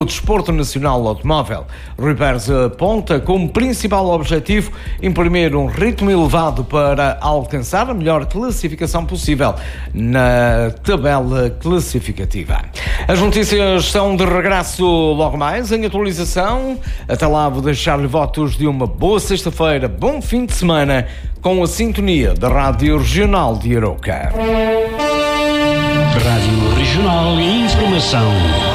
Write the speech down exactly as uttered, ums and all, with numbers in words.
O desporto nacional automóvel. Rui Pérez aponta como principal objetivo imprimir um ritmo elevado para alcançar a melhor classificação possível na tabela classificativa. As notícias são de regresso logo mais em atualização. Até lá vou deixar-lhe votos de uma boa sexta-feira, bom fim de semana com a sintonia da Rádio Regional de Arouca. Rádio Regional e Informação.